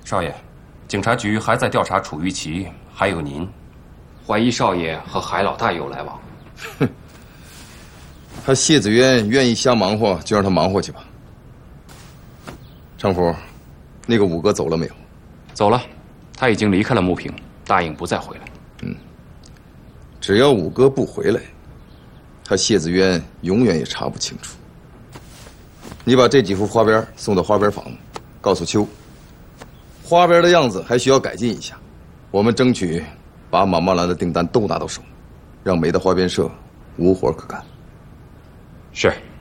少爷，警察局还在调查楚玉琪，还有您，怀疑少爷和海老大有来往。 哼，他谢子渊愿意瞎忙活，就让他忙活去吧。常福，那个五哥走了没有？ 走了，他已经离开了木坪，答应不再回来。 只要五哥不回来，他谢子渊永远也查不清楚。你把这几幅花边送到花边坊，告诉秋，花边的样子还需要改进一下，我们争取把马茂兰的订单都拿到手，让梅的花边社无活可干。 是。